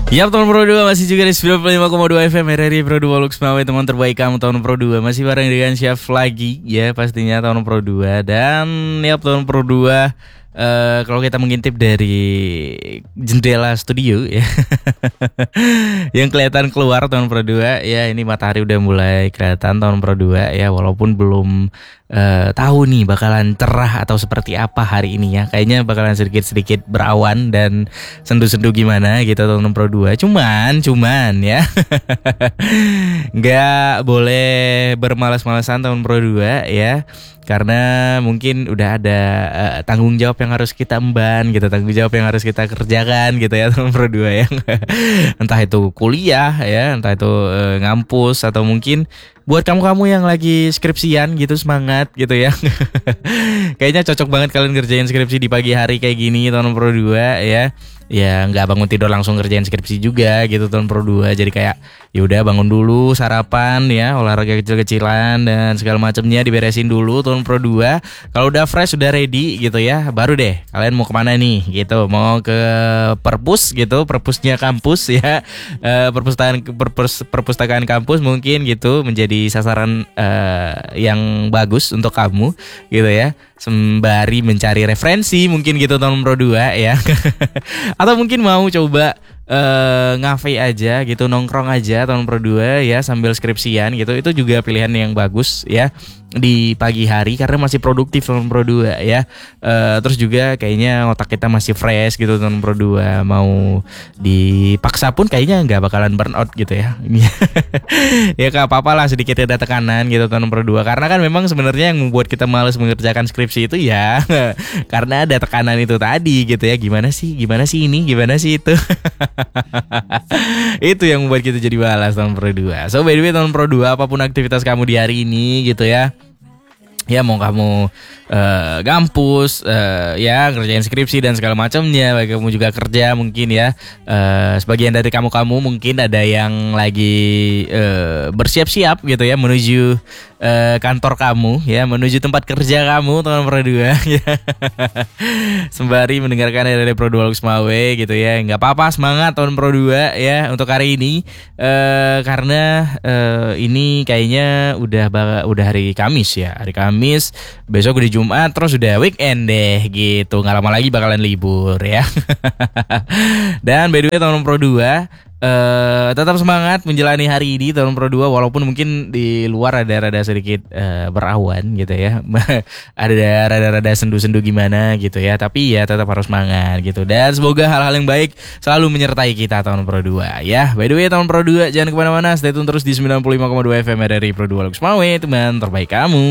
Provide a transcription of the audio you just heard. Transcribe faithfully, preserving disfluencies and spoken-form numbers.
Ya, tahun Pro dua masih juga di sembilan puluh lima koma dua F M R R I Pro dua Lux Mawe, teman terbaik kamu tahun Pro dua. Masih bareng dengan Chef lagi ya, pastinya tahun Pro dua. Dan ya, tahun Pro dua uh, kalau kita mengintip dari jendela studio ya yang kelihatan keluar tahun Pro dua ya, ini matahari udah mulai kelihatan tahun Pro dua ya, walaupun belum Uh, tahu nih bakalan cerah atau seperti apa hari ini ya. Kayaknya bakalan sedikit-sedikit berawan dan sendu-sendu gimana gitu tahun Pro dua. Cuman, cuman ya nggak boleh bermalas-malasan tahun Pro dua ya. Karena mungkin udah ada uh, tanggung jawab yang harus kita emban gitu, tanggung jawab yang harus kita kerjakan gitu ya tahun Pro dua ya. Entah itu kuliah ya, entah itu uh, ngampus, atau mungkin buat kamu-kamu yang lagi skripsian gitu, semangat gitu ya. Kayaknya cocok banget kalian ngerjain skripsi di pagi hari kayak gini tahun Pro dua ya. Ya nggak bangun tidur langsung ngerjain skripsi juga gitu tahun Pro dua. Jadi kayak ya udah bangun dulu, sarapan ya, olahraga kecil-kecilan dan segala macamnya diberesin dulu tahun Pro dua. Kalau udah fresh, udah ready gitu ya, baru deh kalian mau kemana nih gitu. Mau ke perpus gitu, perpusnya kampus ya, e, perpustakaan perpus, perpustakaan kampus mungkin gitu menjadi sasaran uh, yang bagus untuk kamu gitu ya, sembari mencari referensi mungkin gitu tahun Pro dua ya. Atau mungkin mau coba uh, ngafe aja gitu, nongkrong aja tahun Pro dua ya sambil skripsian gitu. Itu juga pilihan yang bagus ya di pagi hari karena masih produktif tahun Pro dua ya. Uh, terus juga kayaknya otak kita masih fresh gitu tahun Pro dua. Mau dipaksa pun kayaknya nggak bakalan burn out gitu ya. Ya gak apa-apa lah sedikit ada tekanan gitu tahun Pro dua. Karena kan memang sebenarnya yang membuat kita malas mengerjakan skripsi itu ya karena ada tekanan itu tadi gitu ya. Gimana sih, gimana sih ini, gimana sih itu. Itu yang membuat kita jadi malas tahun Pro dua. So by the way tahun Pro dua, apapun aktivitas kamu di hari ini gitu ya, ya mau kamu uh, ngampus, uh, ya ngerjain skripsi dan segala macamnya, bagi kamu juga kerja mungkin ya, uh, sebagian dari kamu-kamu mungkin ada yang lagi uh, bersiap-siap gitu ya menuju uh, kantor kamu ya, menuju tempat kerja kamu tahun Pro dua ya. Sembari mendengarkan dari Pro dua Lux Mawe gitu ya. Nggak apa-apa, semangat tahun Pro dua ya untuk hari ini, uh, karena uh, ini kayaknya udah udah hari Kamis ya, hari Kamis, besok udah Jumat, terus udah weekend deh gitu. Nggak lama lagi bakalan libur ya. Dan by the way tahun Pro dua, Uh, tetap semangat menjalani hari ini tahun Pro dua, walaupun mungkin di luar ada rada sedikit uh, berawan gitu ya. Ada rada-rada sendu-sendu gimana gitu ya, tapi ya tetap harus semangat gitu. Dan semoga hal-hal yang baik selalu menyertai kita tahun Pro dua ya. By the way tahun Pro dua jangan kemana-mana, stay tune terus di sembilan puluh lima koma dua F M R R I Pro dua Lux Mawe, teman terbaik kamu.